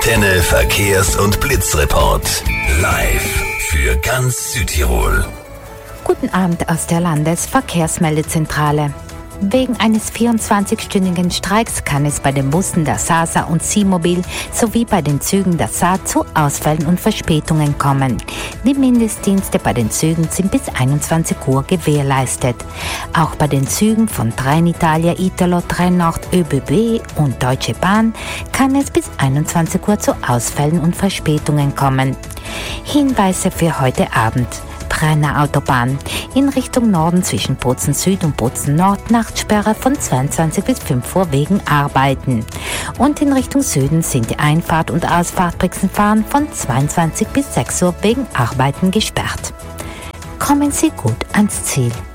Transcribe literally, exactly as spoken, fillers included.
Antenne Verkehrs- und Blitzreport. Live für ganz Südtirol. Guten Abend aus der Landesverkehrsmeldezentrale. Wegen eines vierundzwanzigstündigen Streiks kann es bei den Bussen der SASA und SIMOBIL sowie bei den Zügen der S A zu Ausfällen und Verspätungen kommen. Die Mindestdienste bei den Zügen sind bis einundzwanzig Uhr gewährleistet. Auch bei den Zügen von Trenitalia, Italo, Trenord, ÖBB und Deutsche Bahn kann es bis einundzwanzig Uhr zu Ausfällen und Verspätungen kommen. Hinweise für heute Abend. Brenner Autobahn. In Richtung Norden zwischen Bozen Süd und Bozen Nord Nachtsperre von zweiundzwanzig bis fünf Uhr wegen Arbeiten. Und in Richtung Süden sind die Einfahrt und Ausfahrt Brixenfahren von zweiundzwanzig bis sechs Uhr wegen Arbeiten gesperrt. Kommen Sie gut ans Ziel.